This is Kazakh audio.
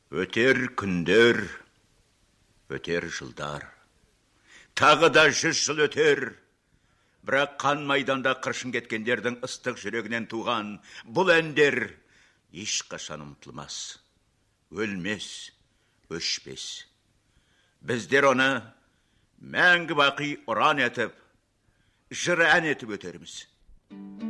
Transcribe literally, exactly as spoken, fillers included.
Өтер күндер, өтер жылдар. Тағы да жүз жыл өтер. Бірақ қан майданда қыршын кеткендердің ыстық жүрегінен туған бұл әндер ешқашан ұмытылмас. Өлмес, өшпес. Біздер оны мәңгі бақи ұран етіп, жыр ән етіп өтерміз.